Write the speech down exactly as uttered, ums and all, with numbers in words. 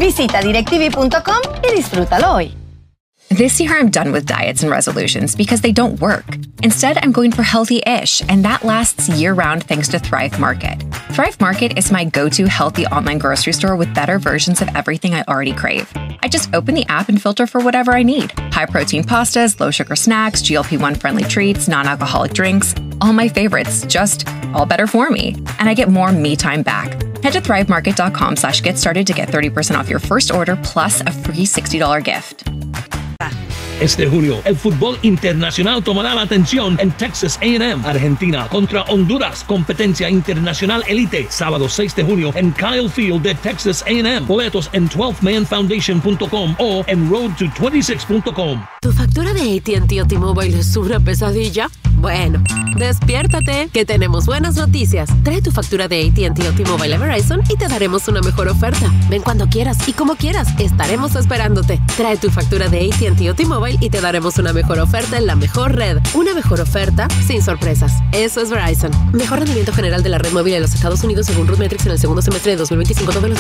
Visita directv punto com y disfrútalo hoy. This year, I'm done with diets and resolutions because they don't work. Instead, I'm going for healthy-ish, and that lasts year-round thanks to Thrive Market. Thrive Market is my go-to healthy online grocery store with better versions of everything I already crave. I just open the app and filter for whatever I need. High-protein pastas, low-sugar snacks, G L P one friendly treats, non-alcoholic drinks. All my favorites, just all better for me. And I get more me time back. Head to thrivemarket.com slash get started to get thirty percent off your first order plus a free sixty dollars gift. Este junio, el fútbol internacional tomará la atención en Texas A and M. Argentina contra Honduras, competencia internacional elite. Sábado seis de junio en Kyle Field de Texas A and M. Boletos en twelfth man foundation punto com o en road to twenty-six punto com. ¿Tu factura de A T and T o T-Mobile es una pesadilla? Bueno, despiértate, que tenemos buenas noticias. Trae tu factura de A T and T o T-Mobile a Verizon y te daremos una mejor oferta. Ven cuando quieras y como quieras, estaremos esperándote. Trae tu factura de A T and T o T-Mobile y te daremos una mejor oferta en la mejor red. Una mejor oferta sin sorpresas. Eso es Verizon. Mejor rendimiento general de la red móvil en los Estados Unidos según RootMetrics en el segundo semestre de dos mil veinticinco. Todos los